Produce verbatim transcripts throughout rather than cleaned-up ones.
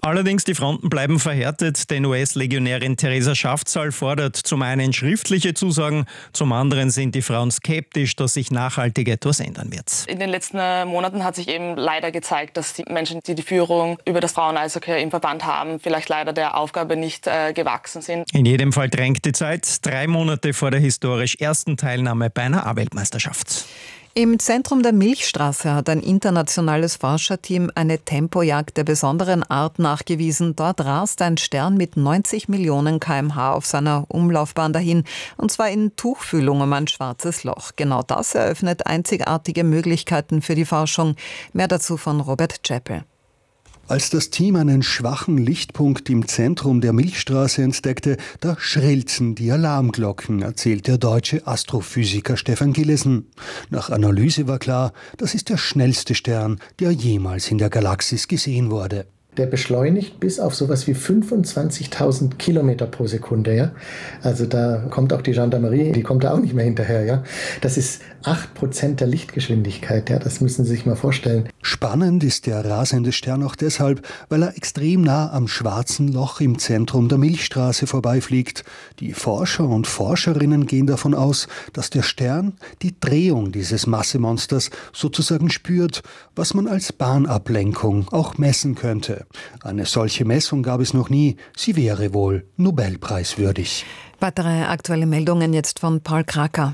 Allerdings die Fronten bleiben verhärtet, denn U S-Legionärin Teresa Schafzahl fordert zum einen schriftliche Zusagen, zum anderen sind die Frauen skeptisch, dass sich nachhaltig etwas ändern wird. In den letzten Monaten hat sich eben leider gezeigt, dass die Menschen, die die Führung über das Frauen-Eishockey im Verband haben, vielleicht leider der Aufgabe nicht äh, gewachsen sind. In jedem Fall drängt die Zeit, drei Monate vor der historisch ersten Teilnahme bei einer A-Weltmeisterschaft. Im Zentrum der Milchstraße hat ein internationales Forscherteam eine Tempojagd der besonderen Art nachgewiesen. Dort rast ein Stern mit neunzig Millionen Kilometer pro Stunde auf seiner Umlaufbahn dahin, und zwar in Tuchfühlung um ein schwarzes Loch. Genau das eröffnet einzigartige Möglichkeiten für die Forschung. Mehr dazu von Robert Chappell. Als das Team einen schwachen Lichtpunkt im Zentrum der Milchstraße entdeckte, da schrillten die Alarmglocken, erzählt der deutsche Astrophysiker Stefan Gillesen. Nach Analyse war klar, das ist der schnellste Stern, der jemals in der Galaxis gesehen wurde. Der beschleunigt bis auf sowas wie fünfundzwanzigtausend Kilometer pro Sekunde. Ja? Also da kommt auch die Gendarmerie, die kommt da auch nicht mehr hinterher. Ja? Das ist acht Prozent der Lichtgeschwindigkeit. Ja? Das müssen Sie sich mal vorstellen. Spannend ist der rasende Stern auch deshalb, weil er extrem nah am schwarzen Loch im Zentrum der Milchstraße vorbeifliegt. Die Forscher und Forscherinnen gehen davon aus, dass der Stern die Drehung dieses Massemonsters sozusagen spürt, was man als Bahnablenkung auch messen könnte. Eine solche Messung gab es noch nie. Sie wäre wohl Nobelpreiswürdig. Weitere aktuelle Meldungen jetzt von Paul Kraker.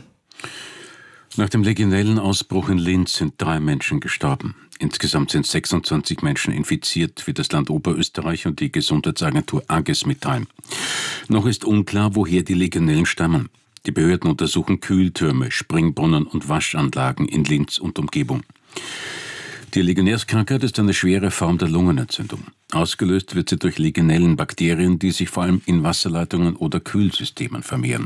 Nach dem Legionellenausbruch in Linz sind drei Menschen gestorben. Insgesamt sind sechsundzwanzig Menschen infiziert, wie das Land Oberösterreich und die Gesundheitsagentur A G E S mitteilen. Noch ist unklar, woher die Legionellen stammen. Die Behörden untersuchen Kühltürme, Springbrunnen und Waschanlagen in Linz und Umgebung. Die Legionärskrankheit ist eine schwere Form der Lungenentzündung. Ausgelöst wird sie durch Legionellenbakterien, die sich vor allem in Wasserleitungen oder Kühlsystemen vermehren.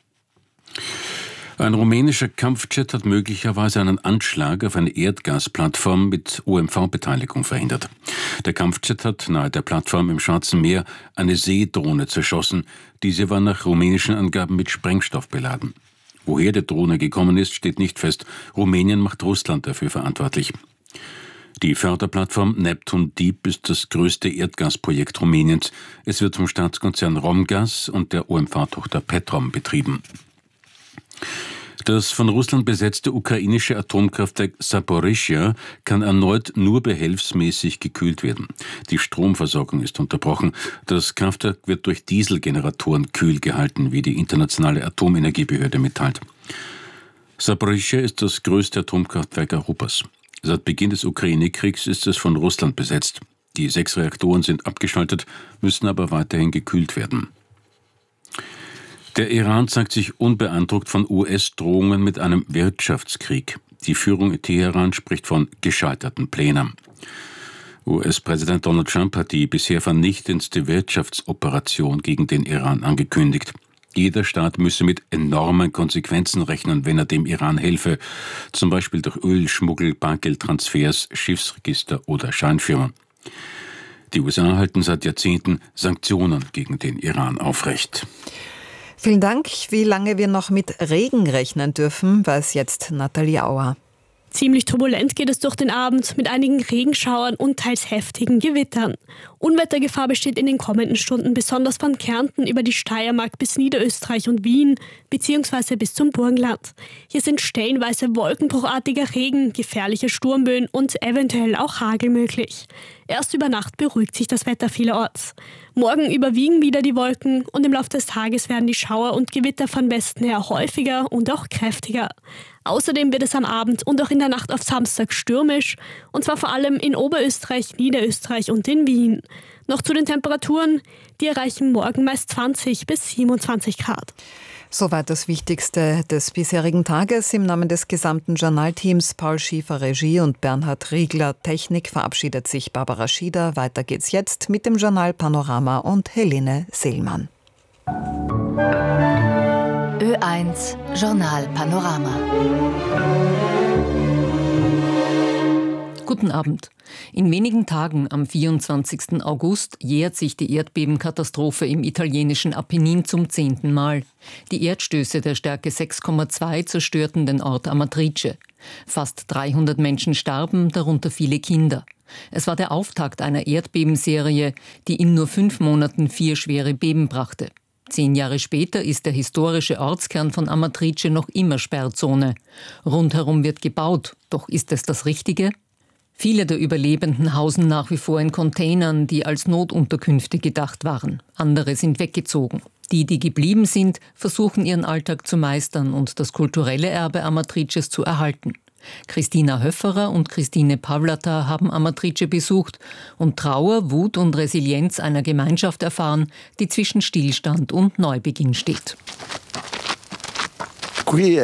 Ein rumänischer Kampfjet hat möglicherweise einen Anschlag auf eine Erdgasplattform mit O M V-Beteiligung verhindert. Der Kampfjet hat nahe der Plattform im Schwarzen Meer eine Seedrohne zerschossen. Diese war nach rumänischen Angaben mit Sprengstoff beladen. Woher die Drohne gekommen ist, steht nicht fest. Rumänien macht Russland dafür verantwortlich. Die Förderplattform Neptun Deep ist das größte Erdgasprojekt Rumäniens. Es wird vom Staatskonzern Romgaz und der O M V-Tochter Petrom betrieben. Das von Russland besetzte ukrainische Atomkraftwerk Saporischschja kann erneut nur behelfsmäßig gekühlt werden. Die Stromversorgung ist unterbrochen. Das Kraftwerk wird durch Dieselgeneratoren kühl gehalten, wie die internationale Atomenergiebehörde mitteilt. Saporischschja ist das größte Atomkraftwerk Europas. Seit Beginn des Ukraine-Kriegs ist es von Russland besetzt. Die sechs Reaktoren sind abgeschaltet, müssen aber weiterhin gekühlt werden. Der Iran zeigt sich unbeeindruckt von U S-Drohungen mit einem Wirtschaftskrieg. Die Führung in Teheran spricht von gescheiterten Plänen. U S-Präsident Donald Trump hat die bisher vernichtendste Wirtschaftsoperation gegen den Iran angekündigt. Jeder Staat müsse mit enormen Konsequenzen rechnen, wenn er dem Iran helfe, zum Beispiel durch Ölschmuggel, Bargeldtransfers, Schiffsregister oder Scheinfirmen. Die U S A halten seit Jahrzehnten Sanktionen gegen den Iran aufrecht. Vielen Dank. Wie lange wir noch mit Regen rechnen dürfen, weiß jetzt Nathalie Auer. Ziemlich turbulent geht es durch den Abend mit einigen Regenschauern und teils heftigen Gewittern. Unwettergefahr besteht in den kommenden Stunden besonders von Kärnten über die Steiermark bis Niederösterreich und Wien bzw. bis zum Burgenland. Hier sind stellenweise wolkenbruchartiger Regen, gefährliche Sturmböen und eventuell auch Hagel möglich. Erst über Nacht beruhigt sich das Wetter vielerorts. Morgen überwiegen wieder die Wolken und im Laufe des Tages werden die Schauer und Gewitter von Westen her häufiger und auch kräftiger. Außerdem wird es am Abend und auch in der Nacht auf Samstag stürmisch, und zwar vor allem in Oberösterreich, Niederösterreich und in Wien. Noch zu den Temperaturen, die erreichen morgen meist zwanzig bis siebenundzwanzig Grad. Soweit das Wichtigste des bisherigen Tages. Im Namen des gesamten Journalteams, Paul Schiefer Regie und Bernhard Riegler Technik, verabschiedet sich Barbara Schieder. Weiter geht's jetzt mit dem Journal Panorama und Helene Seelmann. Ö eins Journal Panorama. Guten Abend. In wenigen Tagen, am vierundzwanzigsten August, jährt sich die Erdbebenkatastrophe im italienischen Apennin zum zehnten Mal. Die Erdstöße der Stärke sechs Komma zwei zerstörten den Ort Amatrice. Fast dreihundert Menschen starben, darunter viele Kinder. Es war der Auftakt einer Erdbebenserie, die in nur fünf Monaten vier schwere Beben brachte. Zehn Jahre später ist der historische Ortskern von Amatrice noch immer Sperrzone. Rundherum wird gebaut, doch ist es das Richtige? Viele der Überlebenden hausen nach wie vor in Containern, die als Notunterkünfte gedacht waren. Andere sind weggezogen. Die, die geblieben sind, versuchen ihren Alltag zu meistern und das kulturelle Erbe Amatrices zu erhalten. Christina Höfferer und Christine Pavlata haben Amatrice besucht und Trauer, Wut und Resilienz einer Gemeinschaft erfahren, die zwischen Stillstand und Neubeginn steht. Hier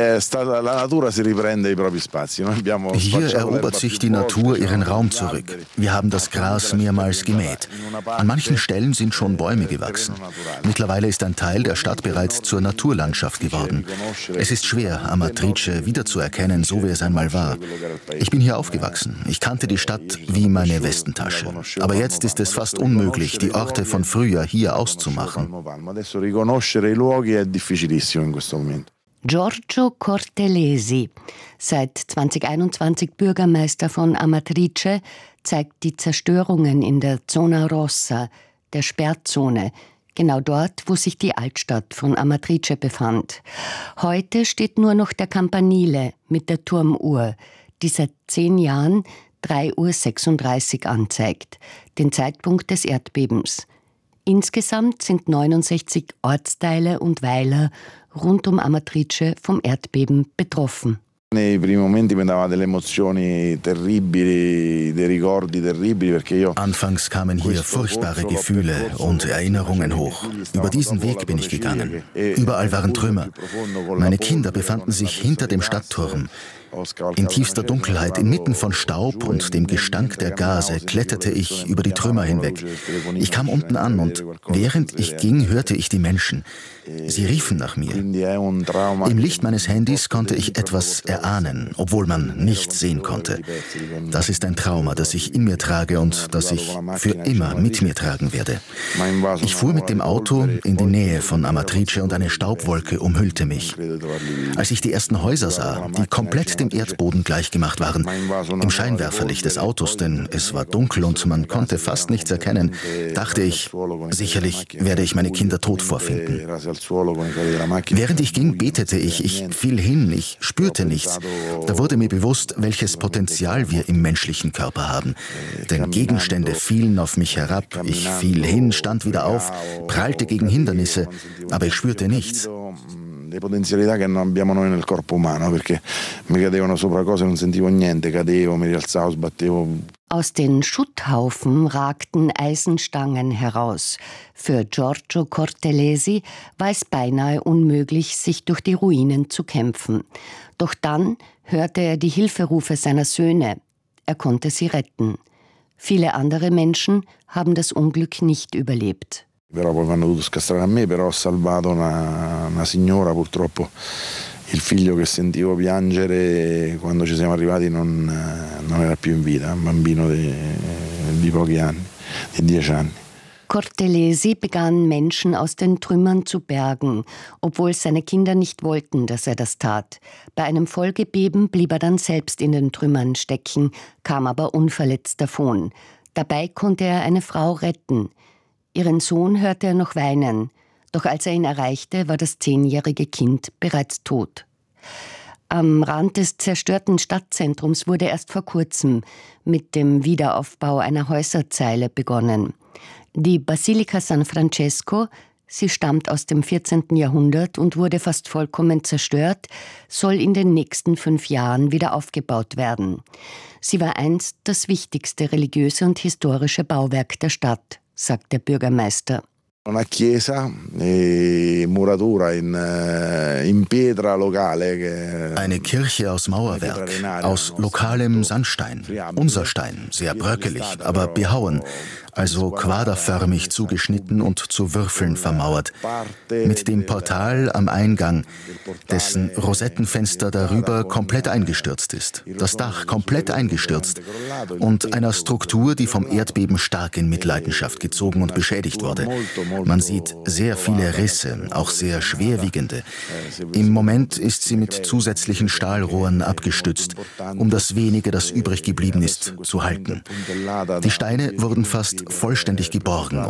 erobert sich die Natur ihren Raum zurück. Wir haben das Gras mehrmals gemäht. An manchen Stellen sind schon Bäume gewachsen. Mittlerweile ist ein Teil der Stadt bereits zur Naturlandschaft geworden. Es ist schwer, Amatrice wiederzuerkennen, so wie es einmal war. Ich bin hier aufgewachsen. Ich kannte die Stadt wie meine Westentasche. Aber jetzt ist es fast unmöglich, die Orte von früher hier auszumachen. Giorgio Cortelesi, seit zweitausendeinundzwanzig Bürgermeister von Amatrice, zeigt die Zerstörungen in der Zona Rossa, der Sperrzone, genau dort, wo sich die Altstadt von Amatrice befand. Heute steht nur noch der Campanile mit der Turmuhr, die seit zehn Jahren drei Uhr sechsunddreißig anzeigt, den Zeitpunkt des Erdbebens. Insgesamt sind neunundsechzig Ortsteile und Weiler rund um Amatrice vom Erdbeben betroffen. Anfangs kamen hier furchtbare Gefühle und Erinnerungen hoch. Über diesen Weg bin ich gegangen. Überall waren Trümmer. Meine Kinder befanden sich hinter dem Stadtturm. In tiefster Dunkelheit, inmitten von Staub und dem Gestank der Gase, kletterte ich über die Trümmer hinweg. Ich kam unten an und während ich ging, hörte ich die Menschen. Sie riefen nach mir. Im Licht meines Handys konnte ich etwas erahnen, obwohl man nichts sehen konnte. Das ist ein Trauma, das ich in mir trage und das ich für immer mit mir tragen werde. Ich fuhr mit dem Auto in die Nähe von Amatrice und eine Staubwolke umhüllte mich. Als ich die ersten Häuser sah, die komplett dem Erdboden gleichgemacht waren, im Scheinwerferlicht des Autos, denn es war dunkel und man konnte fast nichts erkennen, dachte ich, sicherlich werde ich meine Kinder tot vorfinden. Während ich ging, betete ich, ich fiel hin, ich spürte nichts. Da wurde mir bewusst, welches Potenzial wir im menschlichen Körper haben. Denn Gegenstände fielen auf mich herab, ich fiel hin, stand wieder auf, prallte gegen Hindernisse, aber ich spürte nichts. Le potenzialità che non abbiamo noi nel corpo umano, perché mi cadevano sopra cose, non sentivo niente, cadevo, mi rialzavo, sbattevo. Aus den Schutthaufen ragten Eisenstangen heraus. Für Giorgio Cortelesi war es beinahe unmöglich, sich durch die Ruinen zu kämpfen. Doch dann hörte er die Hilferufe seiner Söhne. Er konnte sie retten. Viele andere Menschen haben das Unglück nicht überlebt. Però poi mi hanno dovuto scastrare a me, però ho salvato una, una signora, purtroppo il figlio che sentivo piangere quando ci siamo arrivati non, non era più in vita, un bambino di, di pochi anni, di dieci anni. Cortelesi begann, Menschen aus den Trümmern zu bergen, obwohl seine Kinder nicht wollten, dass er das tat. Bei einem Folgebeben blieb er dann selbst in den Trümmern stecken, kam aber unverletzt davon. Dabei konnte er eine Frau retten. Ihren Sohn hörte er noch weinen, doch als er ihn erreichte, war das zehnjährige Kind bereits tot. Am Rand des zerstörten Stadtzentrums wurde erst vor kurzem mit dem Wiederaufbau einer Häuserzeile begonnen. Die Basilika San Francesco, sie stammt aus dem vierzehnten Jahrhundert und wurde fast vollkommen zerstört, soll in den nächsten fünf Jahren wieder aufgebaut werden. Sie war einst das wichtigste religiöse und historische Bauwerk der Stadt, sagt der Bürgermeister. Una chiesa e muratura in, in pietra locale. Eine Kirche aus Mauerwerk, aus lokalem Sandstein. Unser Stein, sehr bröckelig, aber behauen. also quaderförmig zugeschnitten und zu Würfeln vermauert, mit dem Portal am Eingang, dessen Rosettenfenster darüber komplett eingestürzt ist, das Dach komplett eingestürzt und einer Struktur, die vom Erdbeben stark in Mitleidenschaft gezogen und beschädigt wurde. Man sieht sehr viele Risse, auch sehr schwerwiegende. Im Moment ist sie mit zusätzlichen Stahlrohren abgestützt, um das wenige, das übrig geblieben ist, zu halten. Die Steine wurden fast vollständig geborgen